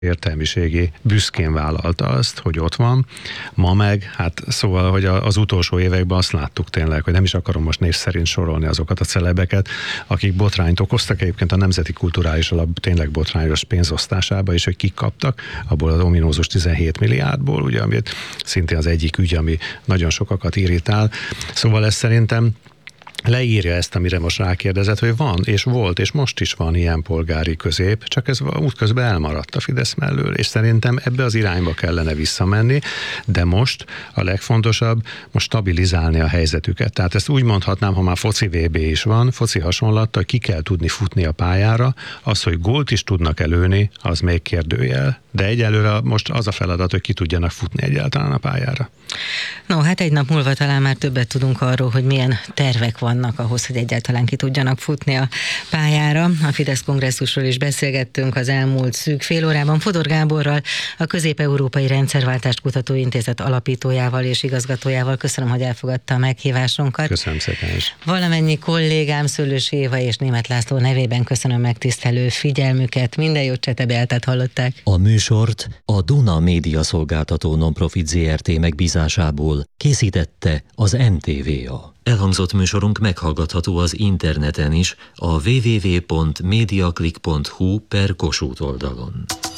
értelmiségi büszkén vállalta azt, hogy ott van. Ma meg, hát szóval, hogy az utolsó években azt láttuk tényleg, hogy nem is akarom most név szerint sorolni azokat a celebeket, akik botrányt okoztak egyébként a Nemzeti Kulturális Alap tényleg botrányos pénzosztásába, és hogy kik kaptak abból az ominózus 17 milliárdból, ugye, amit szintén az egyik ügy, ami nagyon sokakat irritál. Szóval ez szerintem leírja ezt, amire most rákérdezett, hogy van, és volt, és most is van ilyen polgári közép, csak ez útközben elmaradt a Fidesz mellől, és szerintem ebbe az irányba kellene visszamenni, de most a legfontosabb, most stabilizálni a helyzetüket. Tehát ezt úgy mondhatnám, ha már foci VB is van, foci hasonlattal ki kell tudni futni a pályára, az, hogy gólt is tudnak előni, az még kérdőjel. De egyelőre most az a feladat, hogy ki tudjanak futni egyáltalán a pályára. No, hát egy nap múlva talán már többet tudunk arról, hogy milyen tervek vannak ahhoz, hogy egyáltalán ki tudjanak futni a pályára. A Fidesz kongresszusról is beszélgettünk az elmúlt szűk fél órában Fodor Gáborral, a Közép-Európai Rendszerváltást Kutató Intézet alapítójával és igazgatójával. Köszönöm, hogy elfogadta a meghívásunkat. Köszönöm szépen is. Valamennyi kollégám, Szőlősi Éva és Németh László nevében köszönöm megtisztelő figyelmüket. Minden jót, Csete Beátát hallották. A műsort a Duna Média Szolgáltató Nonprofit Zrt. Megbízásából készítette az NTVA. Elhangzott műsorunk meghallgatható az interneten is a www.mediaclick.hu/Kossuth oldalon.